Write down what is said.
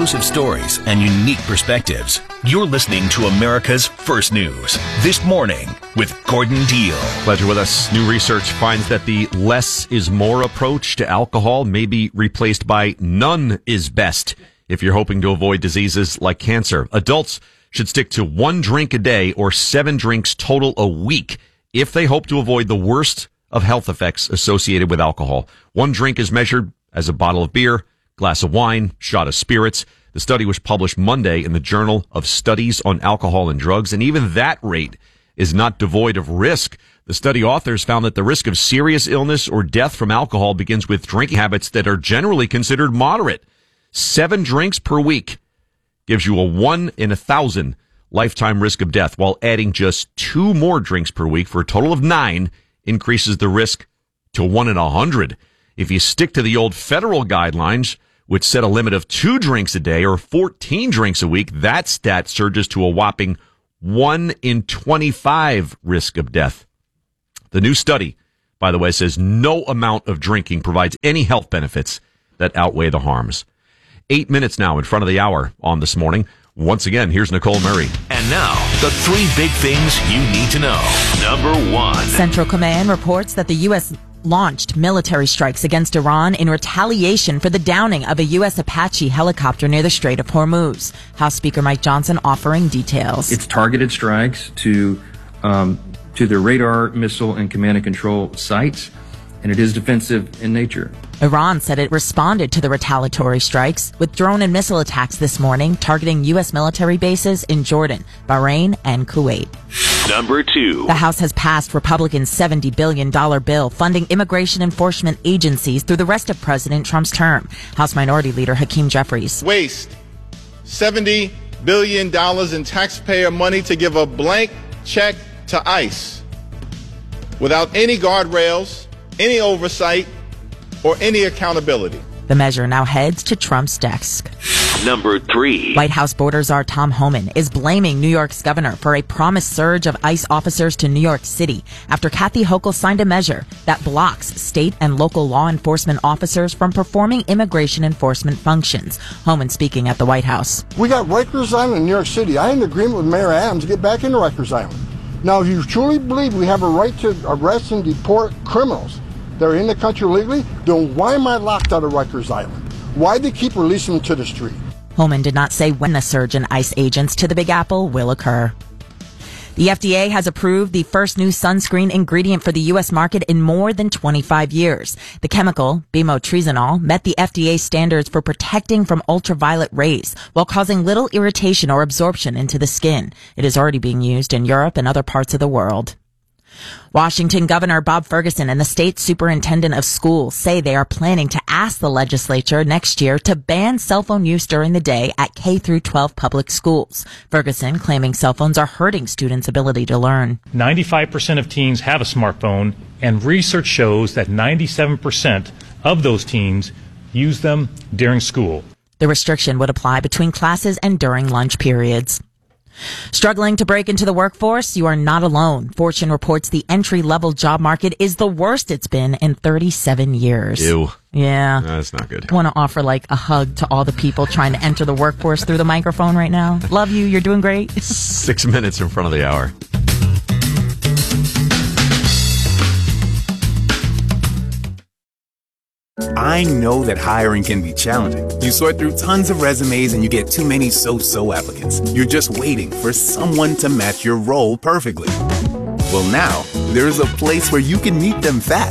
exclusive stories, and unique perspectives. You're listening to America's First News This Morning with Gordon Deal. Glad you're with us. New research finds that the less is more approach to alcohol may be replaced by none is best if you're hoping to avoid diseases like cancer. Adults should stick to 1 drink a day or 7 drinks total a week if they hope to avoid the worst of health effects associated with alcohol. 1 drink is measured as a bottle of beer, glass of wine, shot of spirits. The study was published Monday in the Journal of Studies on Alcohol and Drugs, and even that rate is not devoid of risk. The study authors found that the risk of serious illness or death from alcohol begins with drinking habits that are generally considered moderate. 7 drinks per week gives you a 1 in 1,000 lifetime risk of death, while adding just 2 more drinks per week for a total of 9 increases the risk to 1 in 100. If you stick to the old federal guidelines, which set a limit of 2 drinks a day or 14 drinks a week, that stat surges to a whopping 1 in 25 risk of death. The new study, by the way, says no amount of drinking provides any health benefits that outweigh the harms. 8 minutes now in front of the hour on This Morning. Once again, here's Nicole Murray. And now, the 3 big things you need to know. Number 1. Central Command reports that the U.S. launched military strikes against Iran in retaliation for the downing of a U.S. Apache helicopter near the Strait of Hormuz. House Speaker Mike Johnson offering details. It's targeted strikes to their radar, missile, and command and control sites, and it is defensive in nature. Iran said it responded to the retaliatory strikes with drone and missile attacks this morning, targeting U.S. military bases in Jordan, Bahrain, and Kuwait. Number 2. The House has passed Republicans' $70 billion bill funding immigration enforcement agencies through the rest of President Trump's term. House Minority Leader Hakeem Jeffries. Waste $70 billion in taxpayer money to give a blank check to ICE without any guardrails, any oversight, or any accountability. The measure now heads to Trump's desk. Number 3. White House border czar Tom Homan is blaming New York's governor for a promised surge of ICE officers to New York City after Kathy Hochul signed a measure that blocks state and local law enforcement officers from performing immigration enforcement functions. Homan speaking at the White House. We got Rikers Island in New York City. I am in agreement with Mayor Adams to get back into Rikers Island. Now, if you truly believe we have a right to arrest and deport criminals that are in the country illegally, then why am I locked out of Rikers Island? Why do they keep releasing them to the street? Homan did not say when the surge in ICE agents to the Big Apple will occur. The FDA has approved the first new sunscreen ingredient for the U.S. market in more than 25 years. The chemical, bimotrizanol, met the FDA standards for protecting from ultraviolet rays while causing little irritation or absorption into the skin. It is already being used in Europe and other parts of the world. Washington Governor Bob Ferguson and the state superintendent of schools say they are planning to ask the legislature next year to ban cell phone use during the day at K through 12 public schools. Ferguson claiming cell phones are hurting students' ability to learn. 95% of teens have a smartphone, and research shows that 97% of those teens use them during school. The restriction would apply between classes and during lunch periods. Struggling to break into the workforce? You are not alone. Fortune reports the entry-level job market is the worst it's been in 37 years. Ew. Yeah. That's not good. I want to offer like a hug to all the people trying to enter the workforce through the microphone right now. Love you. You're doing great. 6 minutes in front of the hour. I know that hiring can be challenging. You sort through tons of resumes and you get too many so-so applicants. You're just waiting for someone to match your role perfectly. Well, now, there's a place where you can meet them fast